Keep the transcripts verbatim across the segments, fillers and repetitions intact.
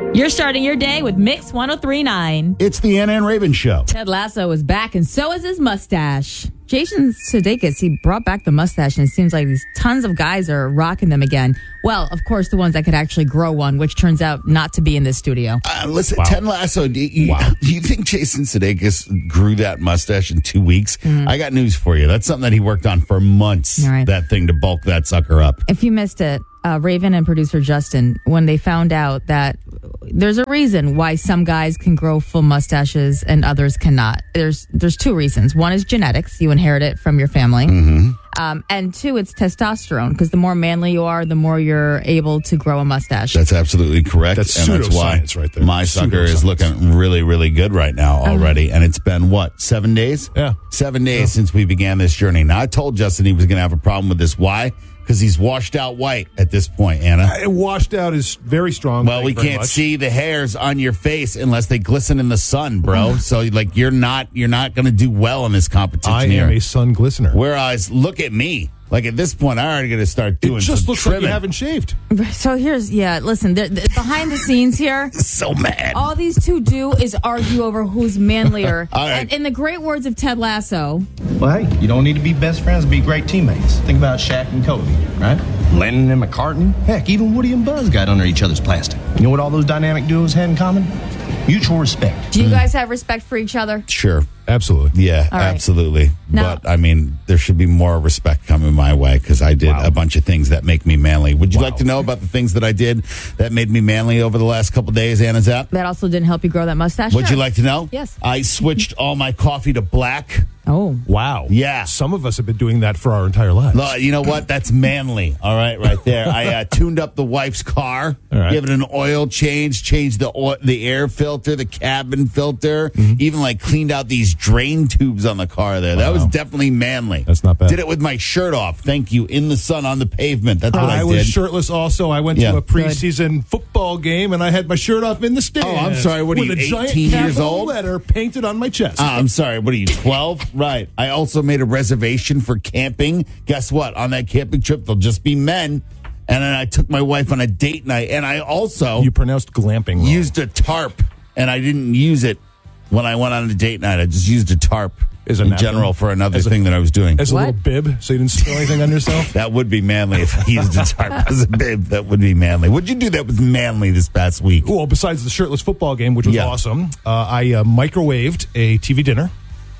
You're starting your day with Mix one oh three point nine. It's the Anna and Raven Show. Ted Lasso is back, and so is his mustache. Jason Sudeikis, he brought back the mustache, and it seems like these tons of guys are rocking them again. Well, of course, the ones that could actually grow one, which turns out not to be in this studio. Uh, listen, Wow. Ted Lasso, do you, Wow. do you think Jason Sudeikis grew that mustache in two weeks? Mm-hmm. I got news for you. That's something that he worked on for months, All right. that thing to bulk that sucker up. If you missed it, uh, Raven and producer Justin, when they found out that there's a reason why some guys can grow full mustaches and others cannot. There's there's two reasons. One is genetics. You inherit it from your family. Mm-hmm. Um, and two, it's testosterone, because the more manly you are, the more you're able to grow a mustache. That's absolutely correct. That's and that's why pseudoscience right there. my sucker is Pseudoscience. looking really, really good right now already. And it's been, what, seven days? Yeah. Seven days since we began this journey. Now, I told Justin he was going to have a problem with this. Why? Because he's washed out white at this point, Anna. Uh, Washed out is very strong. Well, Thank we you very can't much. see the hairs on your face unless they glisten in the sun, bro. So, like, you're not you're not going to do well in this competition I here. am a sun glistener. Whereas, look at me. Like, at this point, I already got to start doing It just some looks like trimming. you haven't shaved. So here's, yeah, listen, the, the, behind the scenes here, So mad. all these two do is argue over who's manlier. All right. And in the great words of Ted Lasso, Well, hey, you don't need to be best friends to be great teammates. Think about Shaq and Kobe, right? Lennon and McCartney. Heck, even Woody and Buzz got under each other's plastic. You know what all those dynamic duos had in common? Mutual respect. do you guys have respect for each other? Sure. Absolutely. Yeah, All right. absolutely. Now- but, I mean, there should be more respect coming my way because I did Wow. a bunch of things that make me manly. Would you Wow. like to know about the things that I did that made me manly over the last couple days, Anna Zapp? That also didn't help you grow that mustache? Would Sure. you like to know? Yes. I switched all my coffee to black. Oh. Wow. Yeah. Some of us have been doing that for our entire lives. No, you know what? That's manly. All right, right there. I uh, tuned up the wife's car, All right. give it an oil change, changed the oil, the air filter, the cabin filter, Mm-hmm. even like cleaned out these drain tubes on the car there. That Wow. was definitely manly. That's not bad. Did it with my shirt off. Thank you. In the sun on the pavement. That's what I, I did. was shirtless also. I went Yeah. to a preseason football game and I had my shirt off in the stands. Oh, I'm sorry. What are with you, a giant eighteen years capital old? letter painted on my chest. Ah, I'm sorry. What are you, twelve? Right. I also made a reservation for camping. Guess what? On that camping trip, there'll just be men. And then I took my wife on a date night. And I also you pronounced glamping wrong. used a tarp. And I didn't use it when I went on a date night. I just used a tarp As a in napkin? general for another As a- thing that I was doing. as a What? little bib so you didn't spill anything on yourself. That would be manly if I used a tarp as a bib. That would be manly. What'd you do that was manly this past week? Well, besides the shirtless football game, which was Yeah. awesome, uh, I uh, microwaved a T V dinner.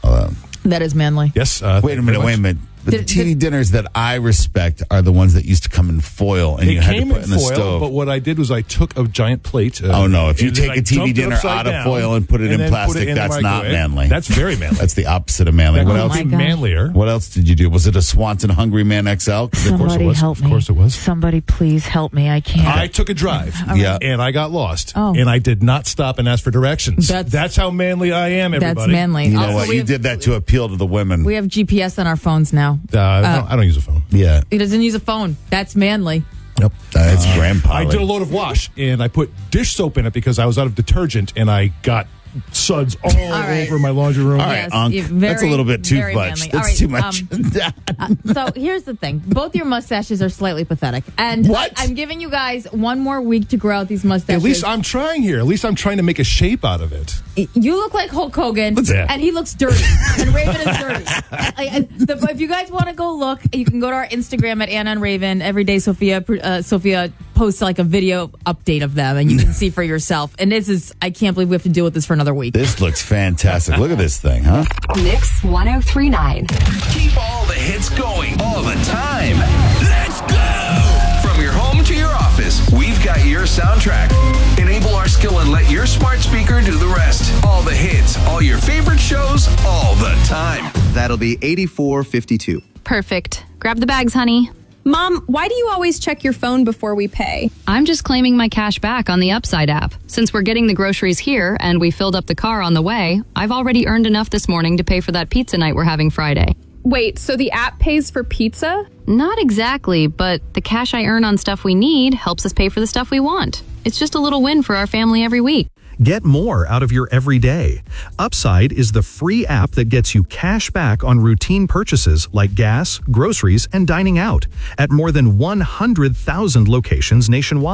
That is manly. Yes. Uh, Wait a minute, wait a minute. The Did- T V did- dinners that I respect are the ones that used to come in foil and It you had to came put in in the foil, stove. but what I did was I took a giant plate. Uh, Oh, no. If you and take then a I T V dumped it dinner upside out of down foil and put it in then plastic, in the that's not microwave. manly. That's very manly. That's the opposite of manly. That What could else? my be gosh. manlier. What else did you do? Was it a Swanson Hungry Man X L? Of course it Somebody was. help Of course it was. Somebody please help me. I can't. I took a drive, Yeah. and I got lost, Oh. and I did not stop and ask for directions. That's- That's, how manly I am, everybody. That's manly. You know Also, what? we You have- did that to appeal to the women. We have G P S on our phones now. Uh, I, don't, I don't use a phone. yeah. He doesn't use a phone. That's manly. Nope. That's grandpa. I did a load of wash, and I put dish soap in it because I was out of detergent, and I got suds all, right. over my laundry room. All right, Yes, Unc. you're That's a very, little bit too very much. manly. All That's right, too much. um, So here's the thing. Both your mustaches are slightly pathetic. And What? I, I'm giving you guys one more week to grow out these mustaches. At least I'm trying here. At least I'm trying to make a shape out of it. You look like Hulk Hogan, that? and he looks dirty, and Raven is dirty. I- I- the- if you guys want to go look, you can go to our Instagram at Anna and Raven. Every day, Sophia uh, Sophia posts like a video update of them, and you can see for yourself. And this is, I can't believe we have to deal with this for another week. This looks fantastic. Look at this thing, huh? Mix one oh three point nine. Keep all the hits going all the time. Let's go! From your home to your office, we've got your soundtrack. Enable our skill and let your smart speaker do the rest. All the hits, all your favorite shows, all the time. That'll be eighty-four fifty-two. Perfect. Grab the bags, honey. Mom, why do you always check your phone before we pay? I'm just claiming my cash back on the Upside app. Since we're getting the groceries here and we filled up the car on the way, I've already earned enough this morning to pay for that pizza night we're having Friday. Wait, so the app pays for pizza? Not exactly, but the cash I earn on stuff we need helps us pay for the stuff we want. It's just a little win for our family every week. Get more out of your everyday. Upside is the free app that gets you cash back on routine purchases like gas, groceries, and dining out at more than one hundred thousand locations nationwide.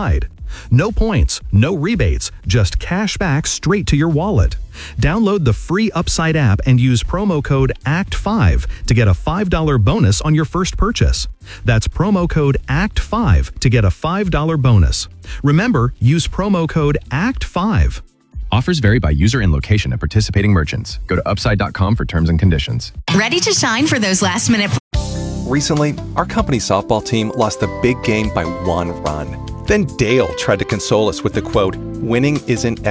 No points, no rebates, just cash back straight to your wallet. Download the free Upside app and use promo code A C T five to get a five dollars bonus on your first purchase. That's promo code A C T five to get a five dollars bonus. Remember, use promo code A C T five. Offers vary by user and location at participating merchants. Go to upside dot com for terms and conditions. Ready to shine for those last minute. Recently, our company softball team lost the big game by one run. Then Dale tried to console us with the quote, "Winning isn't